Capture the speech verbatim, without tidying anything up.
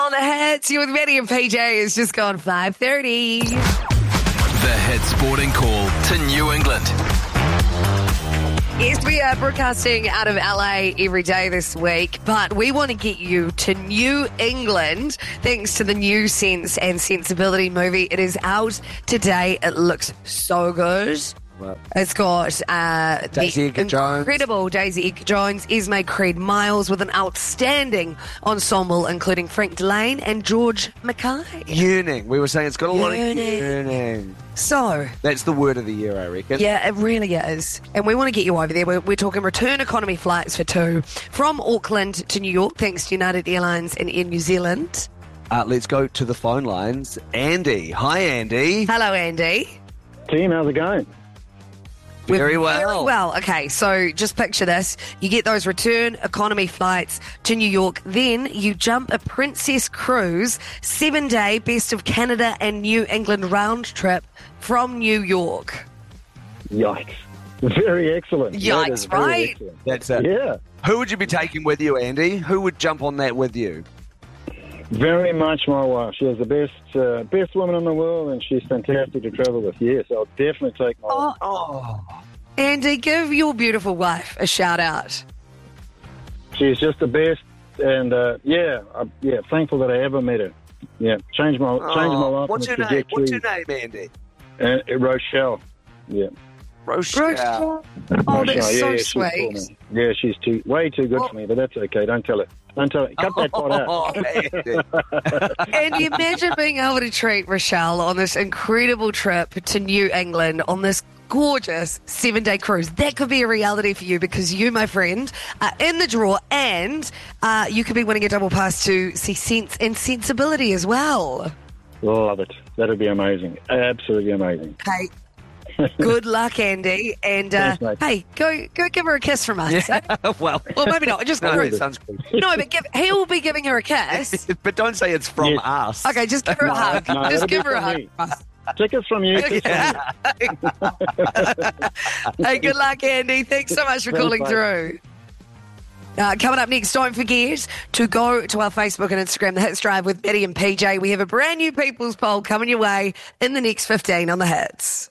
On the hits, you're with Maddie and P J. It's just gone five thirty. The Hit Sporting Call to New England. Yes, we are broadcasting out of L A every day this week, but we want to get you to New England thanks to the new Sense and Sensibility movie. It is out today. It looks so good. Well, It's got uh, Daisy the Edgar Jones. incredible Daisy Edgar Jones, Esme Creed Miles with an outstanding ensemble, including Frank Delane and George Mackay. Yearning. We were saying it's got a lot of Yearning. yearning. So, That's the word of the year, I reckon. yeah, it really is. And we want to get you over there. We're, we're talking return economy flights for two from Auckland to New York, thanks to United Airlines and Air New Zealand. Uh, let's go to the phone lines. Andy. Hi, Andy. Hello, Andy. Team, how's it going? Very We're well. Very well. Okay, so just picture this. You get those return economy flights to New York. Then you jump a Princess Cruise seven-day Best of Canada and New England round trip from New York. Yikes. Very excellent. That Yikes, is very right? excellent. That's it. Yeah, Who would you be taking with you, Andy? Who would jump on that with you? very much my wife. She is the best uh, best woman in the world, and she's fantastic to travel with. Yes, I'll definitely take my wife. Oh. Andy, give your beautiful wife a shout out. She's just the best, and uh, yeah, I, yeah, thankful that I ever met her. Yeah, changed my changed my life. What's on your the name? What's your trajectory. name, Andy? And, uh, Rochelle. Yeah. Rochelle. Rochelle. Oh, that's Rochelle, yeah, so yeah, she's cool, sweet. man. Yeah, she's too way too good for me, but that's okay. Don't tell her. Don't tell her. Cut that part out. Oh, Andy. And imagine being able to treat Rochelle on this incredible trip to New England on this gorgeous seven-day cruise. That could be a reality for you because you, my friend, are in the draw, and uh, you could be winning a double pass to see Sense and Sensibility as well. Love it. That'd be amazing. Absolutely amazing. Hey, good luck, Andy. And uh, Thanks, mate. hey, go go give her a kiss from us. eh? well, Well, maybe not. Just no, give her that sounds cool. no, but give, he will be giving her a kiss. But don't say it's from Yes. us. Okay, just give her a hug. No, just that'll give be her a from hug. me. Tickets from you. Tickets from you. Hey, good luck, Andy. Thanks so much for Thanks, calling mate. through. Uh, coming up next, don't forget to go to our Facebook and Instagram, The Hits Drive with Betty and P J. We have a brand new People's Poll coming your way in the next fifteen on The Hits.